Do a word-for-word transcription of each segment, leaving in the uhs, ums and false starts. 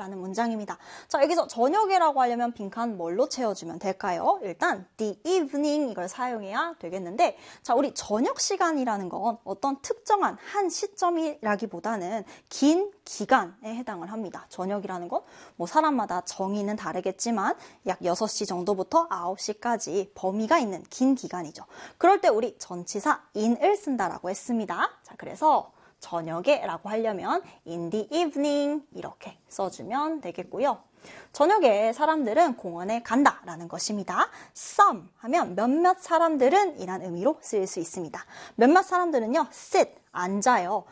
라는 문장입니다. 자, 여기서 저녁에라고 하려면 빈칸 뭘로 채워주면 될까요? 일단 the evening 이걸 사용해야 되겠는데, 자, 우리 저녁 시간이라는 건 어떤 특정한 한 시점이라기보다는 긴 기간에 해당을 합니다. 저녁이라는 건 뭐 사람마다 정의는 다르겠지만 약 여섯 시 정도부터 아홉 시까지 범위가 있는 긴 기간이죠. 그럴 때 우리 전치사 in을 쓴다라고 했습니다. 자, 그래서 저녁에 라고 하려면 in the evening 이렇게 써주면 되겠고요. 저녁에 사람들은 공원에 간다 라는 것입니다. some 하면 몇몇 사람들은 이란 의미로 쓰일 수 있습니다. 몇몇 사람들은요, sit, 앉아요.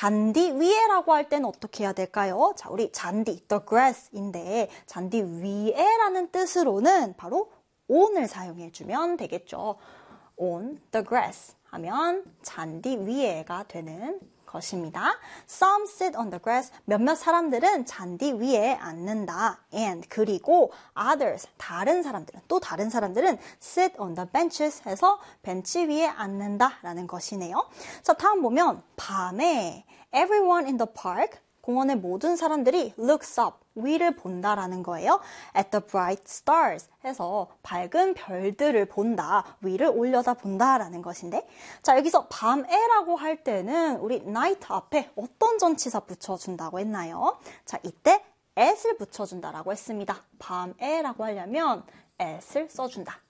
잔디 위에 라고 할 때는 어떻게 해야 될까요? 자, 우리 잔디, the grass인데 잔디 위에 라는 뜻으로는 바로 on을 사용해주면 되겠죠. on the grass 하면 잔디 위에가 되는 것입니다. Some sit on the grass. 몇몇 사람들은 잔디 위에 앉는다. And 그리고 others, 다른 사람들은, 또 다른 사람들은 sit on the benches 해서 벤치 위에 앉는다 라는 것이네요. 자, 다음 보면 밤에 everyone in the park, 공원의 모든 사람들이 looks up, 위를 본다라는 거예요. At the bright stars 해서 밝은 별들을 본다, 위를 올려다 본다라는 것인데, 자, 여기서 밤에라고 할 때는 우리 night 앞에 어떤 전치사 붙여준다고 했나요? 자, 이때 at을 붙여준다라고 했습니다. 밤에라고 하려면 at을 써준다.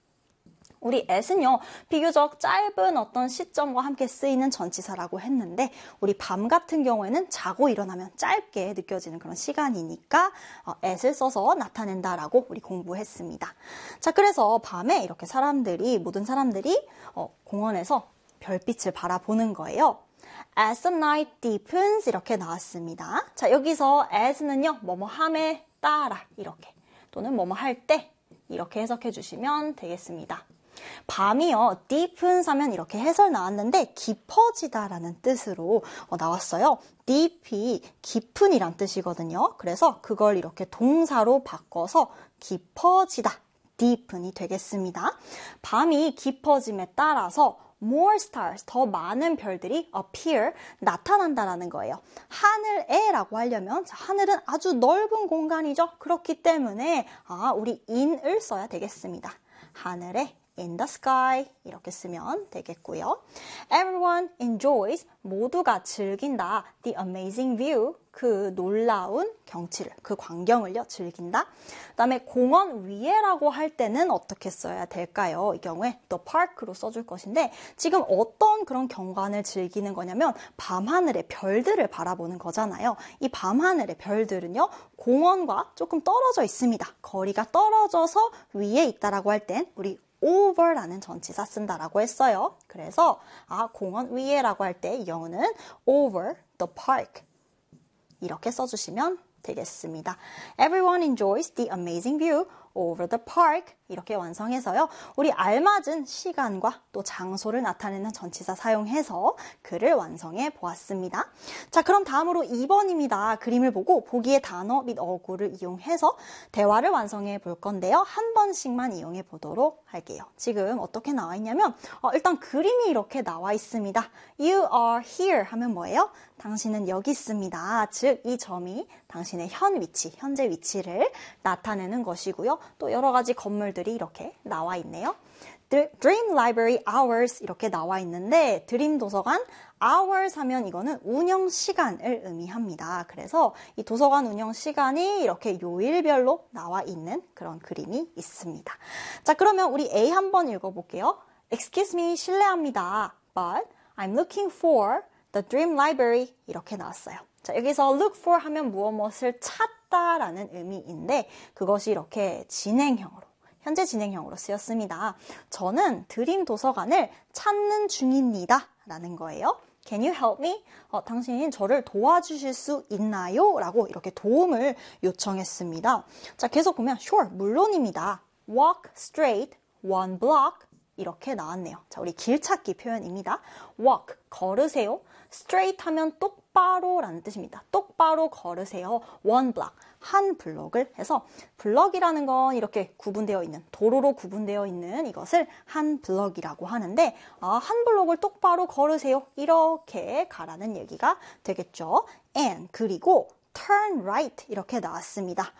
우리 at은요, 비교적 짧은 어떤 시점과 함께 쓰이는 전치사라고 했는데, 우리 밤 같은 경우에는 자고 일어나면 짧게 느껴지는 그런 시간이니까 어, at을 써서 나타낸다라고 우리 공부했습니다. 자, 그래서 밤에 이렇게 사람들이, 모든 사람들이 어, 공원에서 별빛을 바라보는 거예요. As the night deepens 이렇게 나왔습니다. 자, 여기서 as는요, 뭐뭐 함에 따라 이렇게, 또는 뭐뭐 할 때 이렇게 해석해 주시면 되겠습니다. 밤이요, deepens 하면 이렇게 해설 나왔는데 깊어지다라는 뜻으로 어, 나왔어요. deep이 깊은이란 뜻이거든요. 그래서 그걸 이렇게 동사로 바꿔서 깊어지다, deepen이 되겠습니다. 밤이 깊어짐에 따라서 more stars, 더 많은 별들이 appear, 나타난다라는 거예요. 하늘에라고 하려면, 자, 하늘은 아주 넓은 공간이죠. 그렇기 때문에 아, 우리 in을 써야 되겠습니다. 하늘에 in the sky 이렇게 쓰면 되겠고요. Everyone enjoys, 모두가 즐긴다. The amazing view, 그 놀라운 경치를, 그 광경을요, 즐긴다. 그 다음에 공원 위에라고 할 때는 어떻게 써야 될까요? 이 경우에 the park로 써줄 것인데, 지금 어떤 그런 경관을 즐기는 거냐면 밤하늘의 별들을 바라보는 거잖아요. 이 밤하늘의 별들은요, 공원과 조금 떨어져 있습니다. 거리가 떨어져서 위에 있다라고 할 땐 우리 over라는 전치사 쓴다라고 했어요. 그래서 아, 공원 위에라고 할 때 이 경우는 over the park 이렇게 써주시면 되겠습니다. Everyone enjoys the amazing view over the park 이렇게 완성해서요. 우리 알맞은 시간과 또 장소를 나타내는 전치사 사용해서 글을 완성해 보았습니다. 자, 그럼 다음으로 이 번입니다. 그림을 보고 보기의 단어 및 어구를 이용해서 대화를 완성해 볼 건데요. 한 번씩만 이용해 보도록 할게요. 지금 어떻게 나와 있냐면 어, 일단 그림이 이렇게 나와 있습니다. You are here 하면 뭐예요? 당신은 여기 있습니다. 즉, 이 점이 당신의 현 위치, 현재 위치를 나타내는 것이고요. 또 여러 가지 건물들이 이렇게 나와 있네요. Dream Library Hours 이렇게 나와 있는데 드림 도서관 hours 하면 이거는 운영 시간을 의미합니다. 그래서 이 도서관 운영 시간이 이렇게 요일별로 나와 있는 그런 그림이 있습니다. 자, 그러면 우리 A 한번 읽어볼게요. Excuse me, 실례합니다. But I'm looking for the Dream Library 이렇게 나왔어요. 자, 여기서 look for 하면 무엇 무엇을 찾다라는 의미인데 그것이 이렇게 진행형으로, 현재 진행형으로 쓰였습니다. 저는 드림 도서관을 찾는 중입니다 라는 거예요. Can you help me? 어, 당신 저를 도와주실 수 있나요? 라고 이렇게 도움을 요청했습니다. 자, 계속 보면 sure, 물론입니다. Walk straight one block 이렇게 나왔네요. 자, 우리 길찾기 표현입니다. walk, 걸으세요. straight 하면 똑바로 라는 뜻입니다. 똑바로 걸으세요. one block, 한 블록을 해서 블럭이라는 건 이렇게 구분되어 있는, 도로로 구분되어 있는 이것을 한 블럭이라고 하는데 아, 한 블록을 똑바로 걸으세요. 이렇게 가라는 얘기가 되겠죠. and, 그리고 turn right 이렇게 나왔습니다.